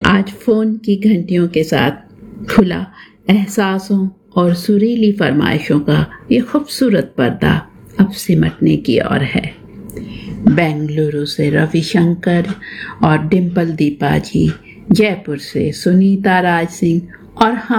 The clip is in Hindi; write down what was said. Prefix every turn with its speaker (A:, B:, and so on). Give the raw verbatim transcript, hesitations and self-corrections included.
A: आज फोन की घंटियों के साथ खुला एहसासों और सुरीली फरमाइशों का ये खूबसूरत पर्दा अब सिमटने की ओर है। बेंगलुरु से रविशंकर और डिम्पल दीपा जी, जयपुर से सुनीता राज सिंह और हम